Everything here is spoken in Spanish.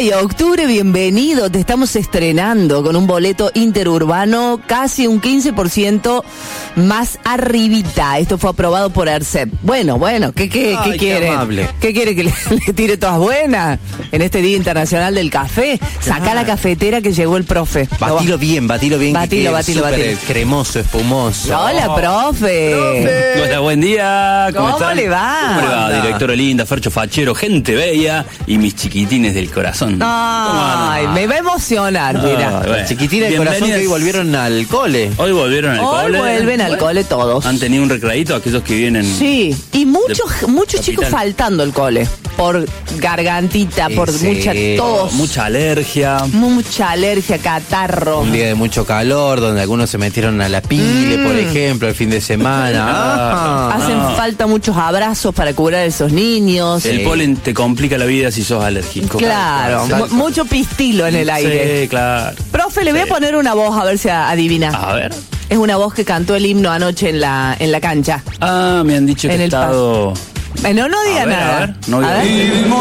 Ay, octubre, bienvenido. Te estamos estrenando con un boleto interurbano casi un 15% más arribita. Esto fue aprobado por ARCEP. Bueno, ¿qué quiere? ¿Qué quiere que le tire todas buenas en este Día Internacional del Café? Sacá la cafetera que llegó el profe. Batilo bien. Batilo. Cremoso, espumoso. Hola, profe. Hola, buen día. ¿Cómo están? le va? ¿Cómo le va, directora linda, Fercho Fachero, gente bella y mis chiquitines del corazón? Ay, me va a emocionar, mira. Bueno. Chiquitines del corazón que hoy volvieron al cole. Hoy volvieron al cole. Hoy vuelven al cole todos. Han tenido un recreadito aquellos que vienen. Sí, y muchos chicos capital. faltando al cole. Por gargantita, por mucha tos. Mucha alergia. Mucha alergia, catarro. Un día de mucho calor, donde algunos se metieron a la pile, por ejemplo, el fin de semana. Hacen falta muchos abrazos para curar a esos niños. El polen te complica la vida si sos alérgico. Claro, mucho pistilo en el aire. Sí, claro. Profe, le voy a poner una voz a ver si adivina. A ver. Es una voz que cantó el himno anoche en la cancha. Me han dicho que En he el estado... No diga nada. A ver, no diga A ver. nada.